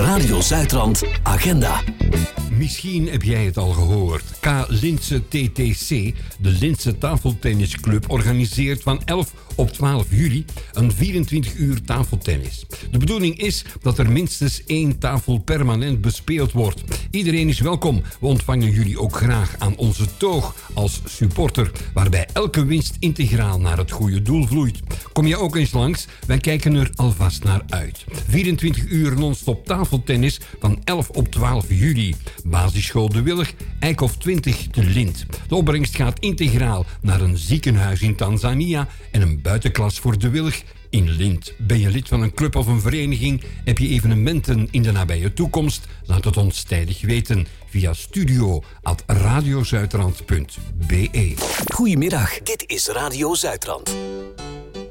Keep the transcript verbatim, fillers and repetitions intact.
Radio Zuidrand Agenda. Misschien heb jij het al gehoord. K. Linse T T C, de Linse Tafeltennisclub, organiseert van elf op twaalf juli een vierentwintig uur tafeltennis. De bedoeling is dat er minstens één tafel permanent bespeeld wordt. Iedereen is welkom. We ontvangen jullie ook graag aan onze toog als supporter, waarbij elke winst integraal naar het goede doel vloeit. Kom je ook eens langs? Wij kijken er alvast naar uit. vierentwintig uur non-stop tafeltennis van elf op twaalf juli. Basisschool De Willig, Eikhof twintig te Lint. De opbrengst gaat integraal naar een ziekenhuis in Tanzania en een buitenklas voor De Willig in Lint. Ben je lid van een club of een vereniging? Heb je evenementen in de nabije toekomst? Laat het ons tijdig weten via studio apenstaartje radiozuidrand punt be. Goedemiddag, dit is Radio Zuidrand.